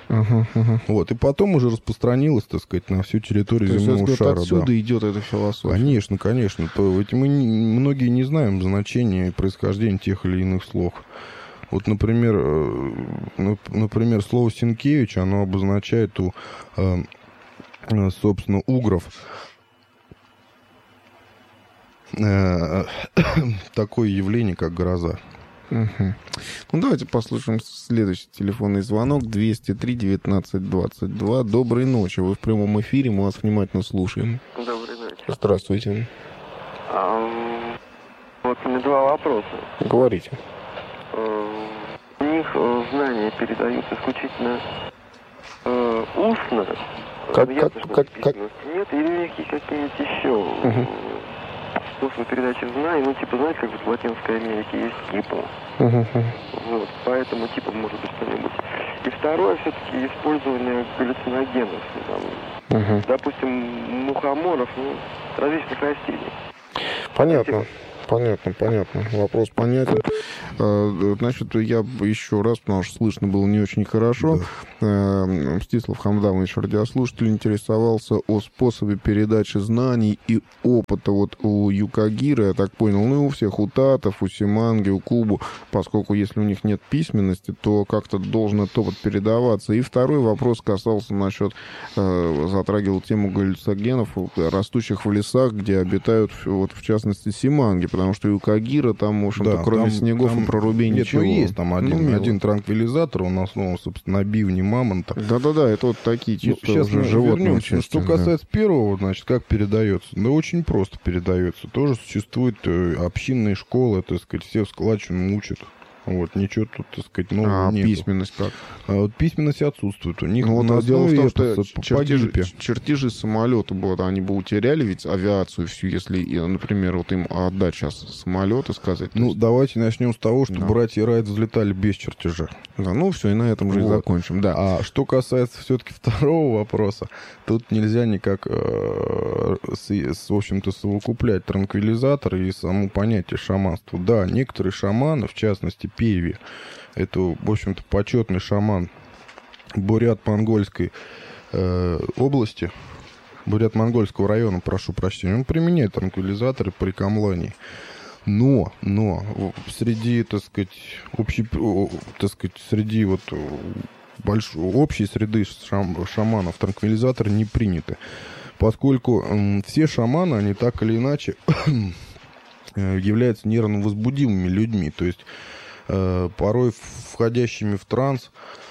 Uh-huh, uh-huh. Вот, и потом уже распространилось, так сказать, на всю территорию То земного есть, шара. отсюда да. идет эта философия. Конечно, конечно. То, ведь мы не, многие не знаем значения и происхождения тех или иных слов. Вот, например, э, например, слово «Сенкевич», оно обозначает у, э, собственно, угров э, такое явление, как гроза. Угу. Ну, давайте послушаем следующий телефонный звонок. двести три девятнадцать двадцать два. Доброй ночи. Вы в прямом эфире, мы вас внимательно слушаем. Доброй ночи. Здравствуйте. А, вот у меня два вопроса. Говорите. А, у них знания передаются исключительно э, устно. Как, Ясно, как, что как, как... письменности нет, или у них есть какие-нибудь еще Угу. способы передачи знаний, ну, типа, знаете, как вот в Латинской Америке есть КИПО. Угу. Вот, поэтому, типа, может быть что-нибудь. И второе, все-таки использование галлюциногенов. Там, Угу. допустим, мухоморов, ну, различных растений. Понятно. Понятно, понятно. Вопрос понятен. Значит, я еще раз, потому что слышно было не очень хорошо. Да. Мстислав Хамдамович, радиослушатель, интересовался о способе передачи знаний и опыта. Вот у Юкагира, я так понял, ну и у всех, у татов, у Симанги, у Кубу, поскольку если у них нет письменности, то как-то должен этот опыт передаваться. И второй вопрос касался насчет, затрагивал тему галлюциногенов, растущих в лесах, где обитают, вот в частности, Симанги. Потому что у Кагира там, в общем-то, Да, кроме там, снегов там, и прорубей нет, ничего. Ну, есть там один, ну, один транквилизатор, он основан, собственно, на бивне мамонта. Да-да-да, это вот такие чисто ну, сейчас уже мы животные. вернемся. Что да. касается первого, значит, как передается? Да очень просто передается. Тоже существуют э, общинные школы, так сказать, все в складчину учат. Вот, ничего тут, так сказать, нового а нету. письменность как? А вот письменность отсутствует. У них ну, на вот дело в том, что по чертежи, гипе. чертежи самолета вот, они бы утеряли ведь авиацию всю, если, например, вот им отдать сейчас самолеты, сказать. Ну, есть... давайте начнем с того, что да. братья Райт взлетали без чертежа. Да, ну все, и на этом же вот. И закончим, да. А что касается все-таки второго вопроса, тут нельзя никак, э, с, с, в общем-то, совокуплять транквилизатор и само понятие шаманства. Да, некоторые шаманы, в частности, Певи, это, в общем-то, почетный шаман Бурят-Монгольской э, области, Бурят-Монгольского района, прошу прощения, он применяет транквилизаторы при камлании. Но, но среди, так сказать, общей, так сказать, среди вот большой, общей среды шам, шаманов транквилизаторы не приняты, поскольку э, все шаманы, они так или иначе являются нервно возбудимыми людьми, то есть э, порой входящими в транс,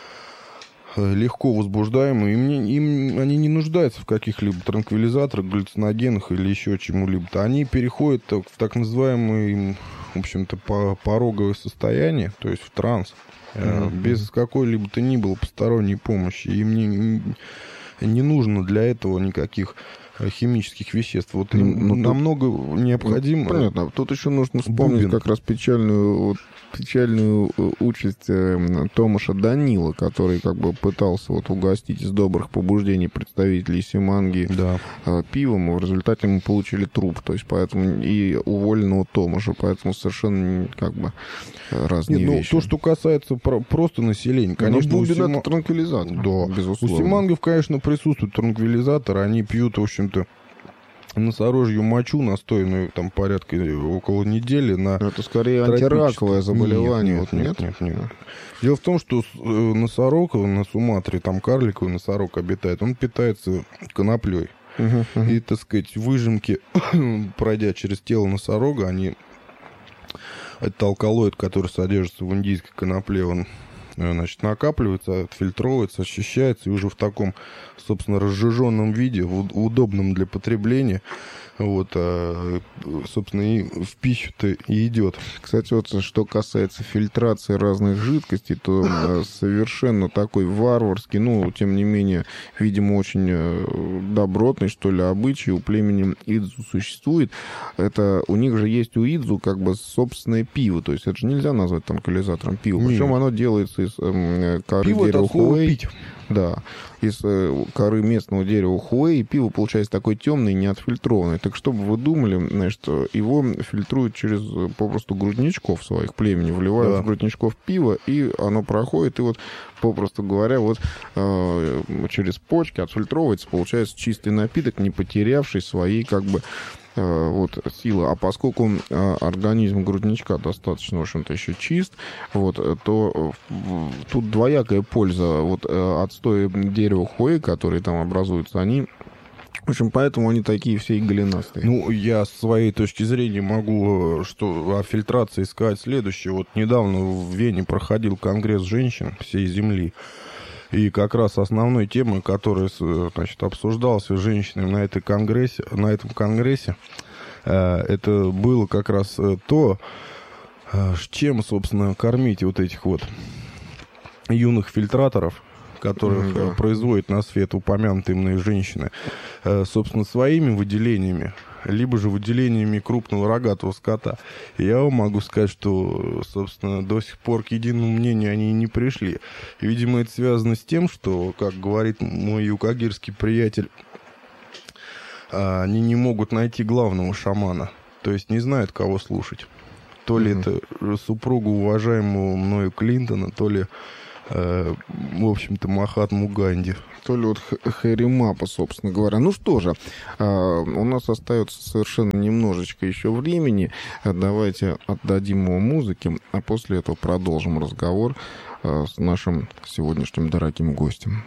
э, легко возбуждаемые, им, не, им они не нуждаются в каких-либо транквилизаторах, галлюциногенах или еще чему-либо. Они переходят в так называемое, в общем-то, пороговое состояние, то есть в транс, э, mm-hmm. без какой-либо то ни было посторонней помощи. Им не, не нужно для этого никаких химических веществ. Вот им ну, намного тут, необходимо... Понятно. Тут еще нужно вспомнить бубен. Как раз печальную, вот, печальную участь э, Томаша Данила, который как бы пытался вот угостить из добрых побуждений представителей Симанги да. э, пивом, и в результате мы получили труп. То есть поэтому и уволенного Томаша. Поэтому совершенно как бы разные Нет, ну, вещи. То, что касается про- просто населения, конечно... Но бубен Сима... это транквилизатор. Да. Безусловно. У Симангов, конечно, присутствуют транквилизаторы. Они пьют, в общем-то, носорожью мочу, настойную там порядка около недели на... Это скорее антираковое заболевание. Нет, нет, нет, нет, нет. Дело в том, что носорог на Суматре, там карликовый носорог обитает, он питается коноплей. Uh-huh, uh-huh. И, так сказать, выжимки, пройдя через тело носорога, они... Этот алкалоид, который содержится в индийской конопле, он, значит, накапливается, отфильтровывается, очищается, и уже в таком, собственно, разжиженном виде, в удобном для потребления, вот, а, собственно, и в пищу-то и идет. Кстати, вот что касается фильтрации разных жидкостей, то совершенно такой варварский, ну, тем не менее, видимо, очень добротный, что ли, обычай у племени Идзу существует. Это у них же есть у Идзу как бы собственное пиво, то есть это же нельзя назвать транквилизатором пива. Причем оно делается из эм, коры пиво дерева это слово хуэй. пить. Да, из э, коры местного дерева хуэй пиво получается такое темное и неотфильтрованное. Так что бы вы думали, значит, его фильтруют через э, попросту грудничков своих племени, вливают Да. в грудничков пиво, и оно проходит, и вот, попросту говоря, вот э, через почки отфильтровывается, получается чистый напиток, не потерявший своей, как бы, вот, сила. А поскольку э, организм грудничка достаточно, в общем-то, еще чист, вот, то э, тут двоякая польза. Вот э, отстои дерева хуэй, которые там образуются, они... В общем, поэтому они такие все и голенастые. Ну, я с своей точки зрения могу что, о фильтрации сказать следующее. Вот недавно в Вене проходил конгресс женщин всей Земли. И как раз основной темой, которая, значит, обсуждалась женщинами на, этой конгрессе, на этом конгрессе, это было как раз то, чем, собственно, кормить вот этих вот юных фильтраторов, которых mm, да. производят на свет упомянутые мной женщины, собственно, своими выделениями, либо же выделениями крупного рогатого скота. И я вам могу сказать, что, собственно, до сих пор к единому мнению они не пришли. И, видимо, это связано с тем, что, как говорит мой юкагирский приятель, они не могут найти главного шамана. То есть не знают, кого слушать. То ли mm-hmm. это супругу уважаемого мною Клинтона, то ли, э, в общем-то, Махатму Ганди. То ли вот Хэри Мапа, собственно говоря. Ну что же, у нас остается совершенно немножечко еще времени. Давайте отдадим его музыке, а после этого продолжим разговор с нашим сегодняшним дорогим гостем.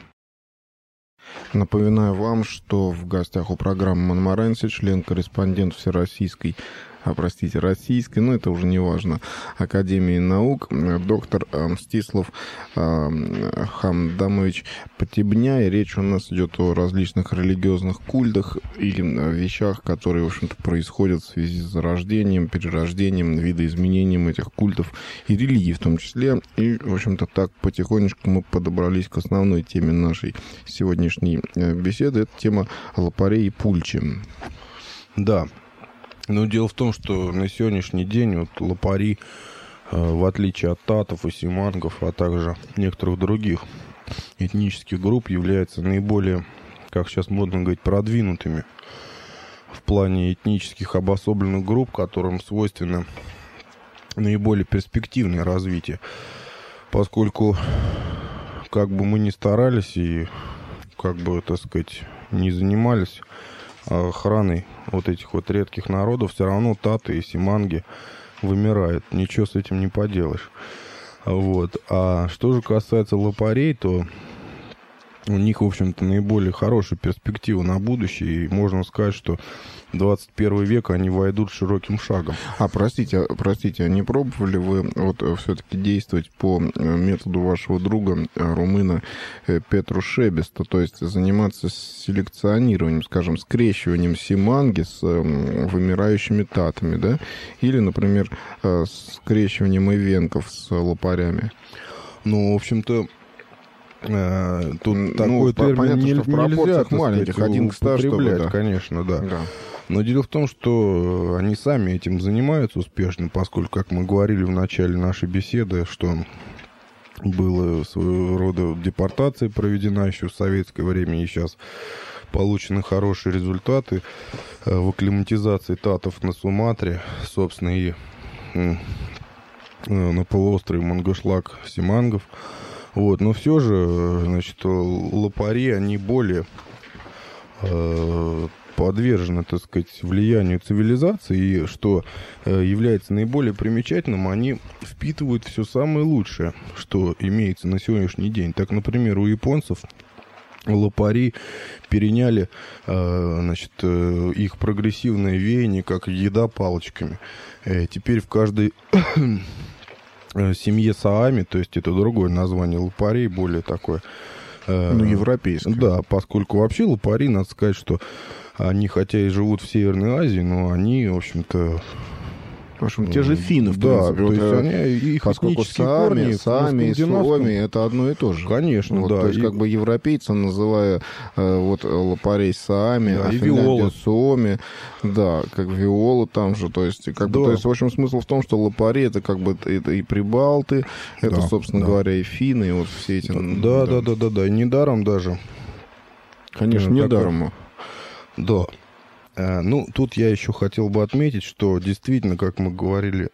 Напоминаю вам, что в гостях у программы «Монморанси» член-корреспондент Всероссийской, а, простите, российской, но это уже не важно, Академии наук, доктор э, Мстислав э, Хамдамович Потебня. И речь у нас идет о различных религиозных культах или вещах, которые, в общем-то, происходят в связи с зарождением, перерождением, видоизменением этих культов и религий в том числе. И, в общем-то, так потихонечку мы подобрались к основной теме нашей сегодняшней беседы. Это тема лопарей и пульчи. Да. Но дело в том, что на сегодняшний день вот лопари, в отличие от татов и симангов, а также некоторых других этнических групп, являются наиболее, как сейчас модно говорить, продвинутыми в плане этнических обособленных групп, которым свойственно наиболее перспективное развитие. Поскольку как бы мы ни старались и как бы, так сказать, не занимались охраной вот этих вот редких народов, все равно таты и симанги вымирают. Ничего с этим не поделаешь. Вот. А что же касается лопарей, то у них, в общем-то, наиболее хорошая перспектива на будущее. И можно сказать, что в двадцать первый век они войдут широким шагом. А, простите, простите, а не пробовали вы вот все-таки действовать по методу вашего друга, румына Петру Шебеста, то есть заниматься селекционированием, скажем, скрещиванием симанги с вымирающими татами, да? Или, например, скрещиванием ивенков с лопарями? Ну, в общем-то, тут ну, такой термин понятно, не, что в пропорциях нельзя, маленьких, сказать, один к ста, употреблять, да. конечно, да. да. Но дело в том, что они сами этим занимаются успешно, поскольку, как мы говорили в начале нашей беседы, что была своего рода депортация проведена еще в советское время, и сейчас получены хорошие результаты в акклиматизации татов на Суматре, собственно, и на полуострове Мангышлак симангов. Вот, но все же, значит, лопари, они более э, подвержены, так сказать, влиянию цивилизации, и что э, является наиболее примечательным, они впитывают все самое лучшее, что имеется на сегодняшний день. Так, например, у японцев лопари переняли, э, значит, э, их прогрессивное веяние, как еда палочками. Э, теперь в каждой семье саами, то есть это другое название лопарей, более такое... Э, ну, европейское. Да, поскольку вообще лопари, надо сказать, что они, хотя и живут в Северной Азии, но они, в общем-то, В общем, те же финны, в Да, принципе. то есть Вот, они, их поскольку этнические сами, корни сами и скандинавском- суоми это одно и то же. Конечно, Вот, да. то есть, И- как бы европейцы, называя э, вот лопарей саами, Да, а и Финляндия виола. суоми, да, как виола там же, то есть, как бы, Да. то есть, в общем, смысл в том, что лопари это как бы это и прибалты, это, Да, собственно да. говоря, и финны, и вот все эти... Да, да, да, да, да. И недаром даже. Конечно, Э, недаром. Да. Э, Ну, тут я еще хотел бы отметить, что действительно, как мы говорили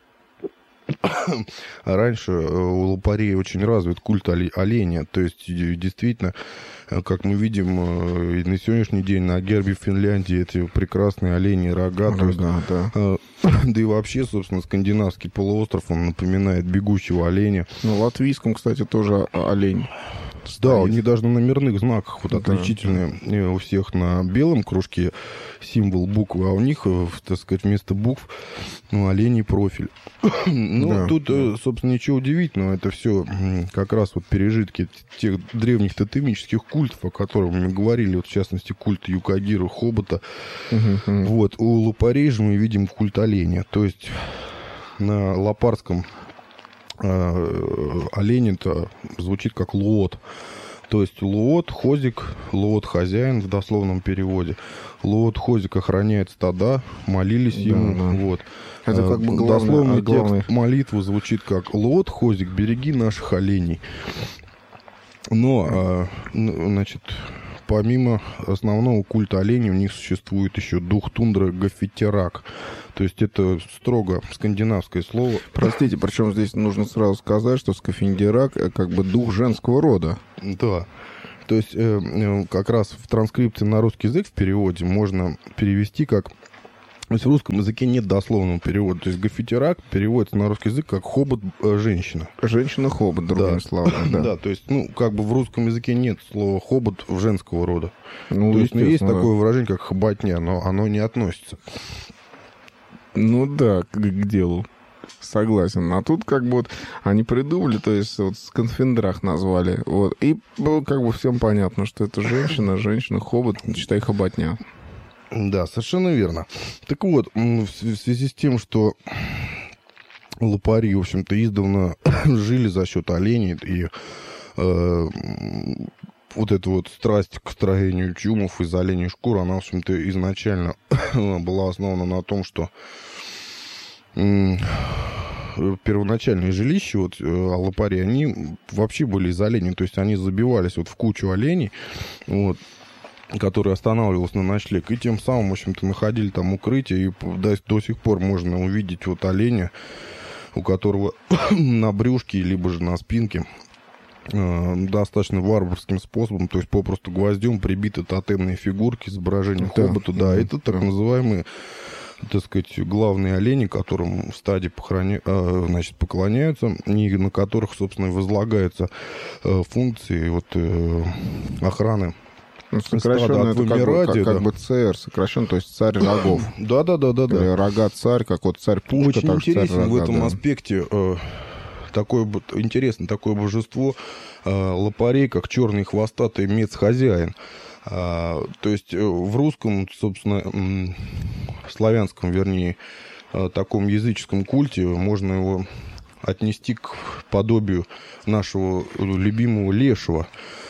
раньше, э, у лопарей очень развит культ оле- оленя. То есть, э, действительно, э, как мы видим, э, и на сегодняшний день на гербе Финляндии эти прекрасные олени рога. То есть, Рога, да. э, да и вообще, собственно, скандинавский полуостров, он напоминает бегущего оленя. На латвийском, кстати, тоже о- олень. Да, стоит. они даже на номерных знаках вот Да, отличительные э, у всех на белом кружке символ буквы, а у них, э, в- так сказать, вместо букв ну, оленей профиль. Ну, Да, тут, э, собственно, ничего удивительного. Это все как раз вот пережитки тех древних тотемических культов, о которых мы говорили, вот в частности, культ Юкагира, Хобота. Мгм, мгм. Вот, у лопарей же мы видим культ оленя. То есть на лопарском э, олень-то звучит как луот. То есть луот, хозик, луот хозяин в дословном переводе. Луот хозик охраняет стада, молились Да, ему. да. Вот. Это Э, как бы главное- дословный а, главный- текст молитвы звучит как луот хозик, береги наших оленей. Но, э, н- значит, помимо основного культа оленей, у них существует еще дух тундры Гафитерак. То есть это строго скандинавское слово. Простите, причем здесь нужно сразу сказать, что скафиндерак э, как бы дух женского рода. Да. То есть э, э, как раз в транскрипции на русский язык в переводе можно перевести как... То есть в русском языке нет дословного перевода. То есть Гафитерак переводится на русский язык как хобот-женщина. Женщина-хобот, другими Да. словами. Да. Да, то есть, ну, как бы в русском языке нет слова хобот в женского рода. Ну, То есть, ну, есть естественно, такое выражение, как хоботня, но оно не относится. Ну да, к, к делу. Согласен. А тут как бы вот они придумали, то есть вот скафендрах назвали. Вот. И ну, как бы всем понятно, что это женщина, женщина, хобот, читай хоботня. Да, совершенно верно. Так вот, м, в св- в связи с тем, что лопари, в общем-то, издавна жили за счет оленей, и э, м, вот эта вот страсть к строению чумов из оленей шкур, она, в общем-то, изначально была основана на том, что м, первоначальные жилища вот, э, лопари, они вообще были из оленей, то есть они забивались вот в кучу оленей, вот, который останавливался на ночлег, и тем самым, в общем-то, находили там укрытие, и до, до сих пор можно увидеть вот оленя, у которого на брюшке, либо же на спинке э, достаточно варварским способом, то есть попросту гвоздем прибиты тотемные фигурки с изображением Да, хобота, да, да, это так да. называемые, так сказать, главные олени, которым в стаде похороня... э, значит, поклоняются, и на которых, собственно, и возлагаются э, функции вот, э, охраны. Ну, сокращенно от это как бы, вымирания, как, как да. бы ЦР, сокращенно, то есть царь рогов. Да, да, да, да, Или да. рога царь, как вот царь Пушка, Очень так же царь интересен в рога, этом да. аспекте э, такое бы- интересно такое божество э, лопарей, как черный хвостатый мец-хозяин. А, то есть э, в русском, собственно, м, в славянском, вернее, э, таком языческом культе можно его отнести к подобию нашего любимого лешего.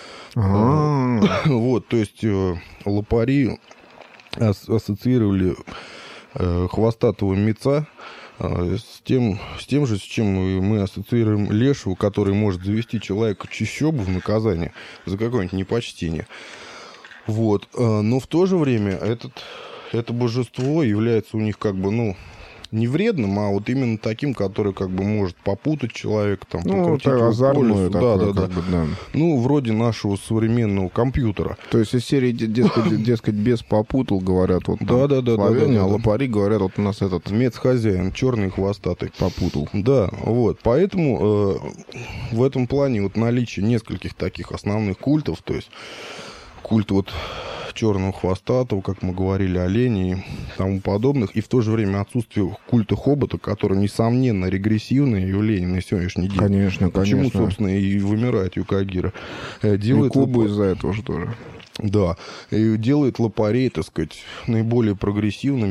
А, Вот, то есть э, лопари ас- ассоциировали э, хвостатого меца э, с тем, с тем же, с чем и мы ассоциируем лешего, который может завести человека в чащобу в наказание за какое-нибудь непочтение. Вот. э, Но в то же время этот, это божество является у них как бы, ну, не вредным, а вот именно таким, который как бы может попутать человека, там, ну, покрутить это его по озорное лесу. такое, Да, да, как да. бы, да. Ну, вроде нашего современного компьютера. То есть из серии, де- дескать, дескать, бес попутал, говорят, вот там Да, да, да, славяне, да, да, а да. лопари говорят, вот у нас этот Мец-хозяин, черный хвостатый. попутал. Да, вот. Поэтому э, в этом плане вот наличие нескольких таких основных культов, то есть культ вот черного хвостатого, как мы говорили, оленей и тому подобных, и в то же время отсутствие культа хобота, который, несомненно, регрессивное явление на сегодняшний день. Конечно, Почему, конечно. собственно, и вымирает Юкагира. Э, И Делает Кубу лопа- из-за этого же тоже. Да, и делает лопарей, так сказать, наиболее прогрессивными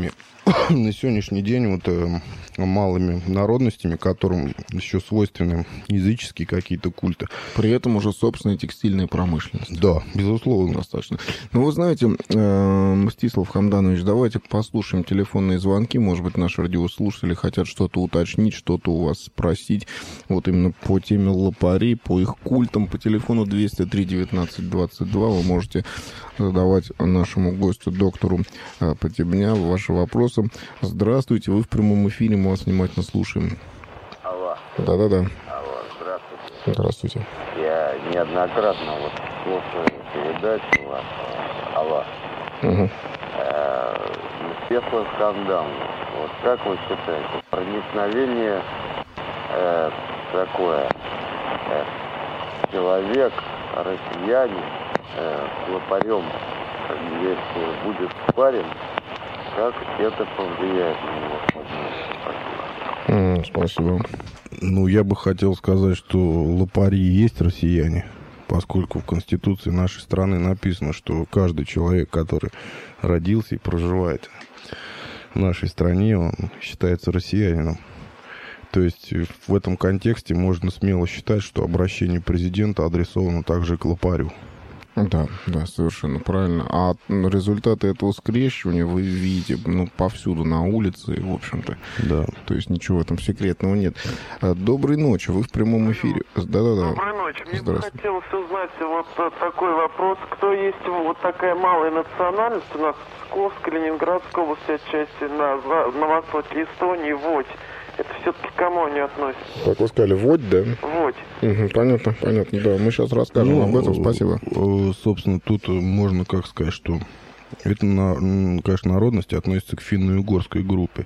на сегодняшний день вот э, малыми народностями, которым еще свойственны языческие какие-то культы. При этом уже собственная текстильная промышленность. Да, безусловно. Достаточно. Ну, вы знаете, э, Мстислав Хамданович, давайте послушаем телефонные звонки. Может быть, наши радиослушатели хотят что-то уточнить, что-то у вас спросить. Вот именно по теме лопарей, по их культам. По телефону двести три девятнадцать двадцать два вы можете задавать нашему гостю, доктору э, Потебня, ваши вопросы. Здравствуйте, вы в прямом эфире, мы вас внимательно слушаем. Алло. Да-да-да. Алло, здравствуйте. Здравствуйте. Я неоднократно вот слушаю передачу вас. Алло. Угу. Мстислав Хамданович, вот как вы считаете, проникновение э, такое, э, человек, россиянин, э, с лопарем, если будет спарен, как это повлияет на него? Mm, спасибо. Ну, я бы хотел сказать, что лопари и есть россияне, поскольку в Конституции нашей страны написано, что каждый человек, который родился и проживает в нашей стране, он считается россиянином. То есть в этом контексте можно смело считать, что обращение президента адресовано также к лопарю. Да, да, совершенно правильно. А результаты этого скрещивания вы видите, ну, повсюду на улице, в общем-то. Да. То есть ничего в этом секретного нет. Доброй ночи, вы в прямом эфире. Да-да-да. Доброй ночи. Мне бы хотелось узнать вот такой вопрос. Кто есть вот такая малая национальность у нас в Псковской, Ленинградской области, отчасти на, на востоке Эстонии, Водь. Это все-таки к кому они относятся? Как вы сказали, Водь, да? Водь. Угу, понятно, понятно. Да, мы сейчас расскажем ну, об этом. Спасибо. Собственно, тут можно как сказать, что это, конечно, народности относится к финно-угорской группе.